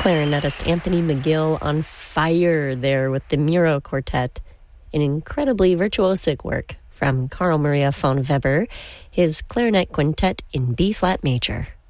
Clarinetist Anthony McGill on fire there with the Miro Quartet, an incredibly virtuosic work from Carl Maria von Weber, his clarinet quintet in B-flat major.